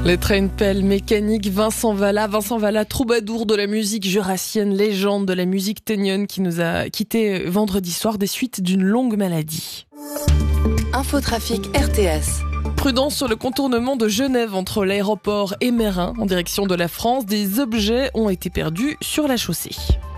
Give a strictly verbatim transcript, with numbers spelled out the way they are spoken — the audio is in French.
Les trains pelles mécaniques, Vincent Vallat. Vincent Vallat, troubadour de la musique jurassienne, légende de la musique teignonne qui nous a quittés vendredi soir des suites d'une longue maladie. Infotrafic R T S. Prudence sur le contournement de Genève entre l'aéroport et Meyrin en direction de la France. Des objets ont été perdus sur la chaussée.